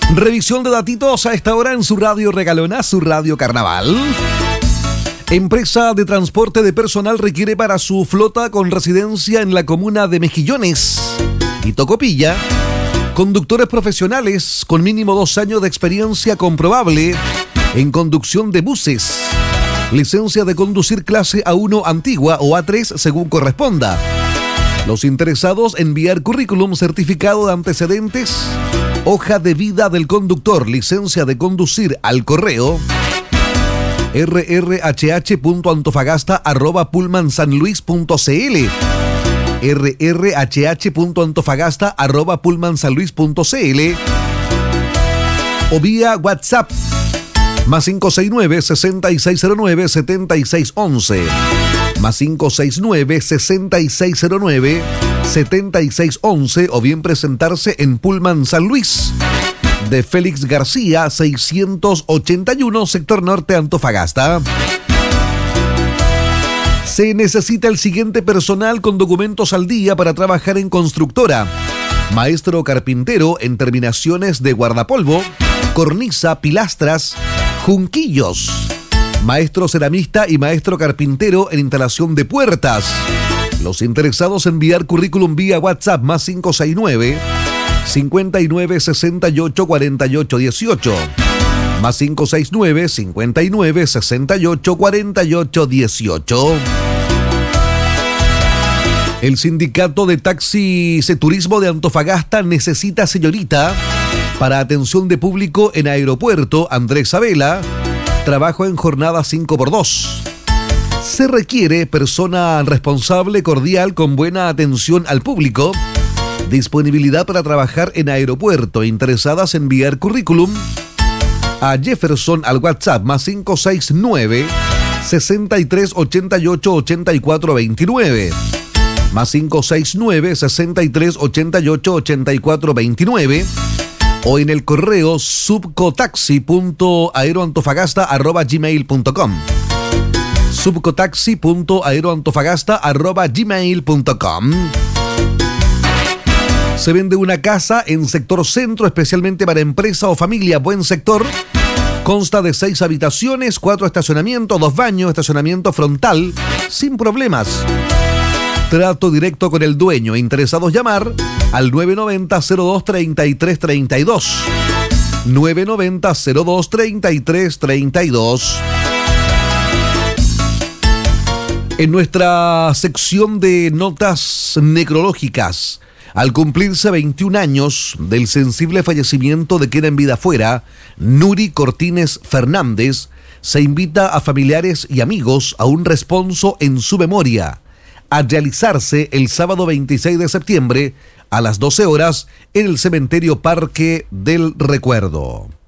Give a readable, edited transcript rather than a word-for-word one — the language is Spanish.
Revisión de datitos a esta hora en su radio regalona, su radio carnaval. Empresa de transporte de personal requiere para su flota con residencia en la comuna de Mejillones y Tocopilla conductores profesionales con mínimo 2 años de experiencia comprobable en conducción de buses. Licencia de conducir clase A1 antigua o A3 según corresponda. Los interesados enviar currículum, certificado de antecedentes, hoja de vida del conductor, licencia de conducir al correo rrhh.antofagasta@pullmansanluis.cl rrhh.antofagasta@pullmansanluis.cl o vía WhatsApp más 569-6609-7611 más 569-6609-7611 o bien presentarse en Pullman San Luis de Félix García 681, sector norte, Antofagasta. Se necesita el siguiente personal con documentos al día para trabajar en constructora: maestro carpintero en terminaciones de guardapolvo, cornisa, pilastras, junquillos, maestro ceramista y maestro carpintero en instalación de puertas. Los interesados enviar currículum vía WhatsApp más 569-5968-4818 más 569-5968-4818. El sindicato de taxis y turismo de Antofagasta necesita señorita para atención de público en aeropuerto Andrés Sabela, trabajo en jornada 5x2. Se requiere persona responsable, cordial, con buena atención al público, disponibilidad para trabajar en aeropuerto. Interesadas enviar currículum a Jefferson al WhatsApp más 569-6388-8429 más 569-6388-8429 o en el correo subcotaxi.aeroantofagasta@gmail.com subcotaxi.aeroantofagasta@gmail.com. Se vende una casa en sector centro, especialmente para empresa o familia. Buen sector. Consta de 6 habitaciones, 4 estacionamientos, 2 baños, estacionamiento frontal, sin problemas. Trato directo con el dueño. Interesados llamar al 990-02-3332. 990-02-3332. En nuestra sección de notas necrológicas, al cumplirse 21 años del sensible fallecimiento de quien en vida fuera, Nuri Cortines Fernández, se invita a familiares y amigos a un responso en su memoria, a realizarse el sábado 26 de septiembre a las 12 horas en el cementerio Parque del Recuerdo.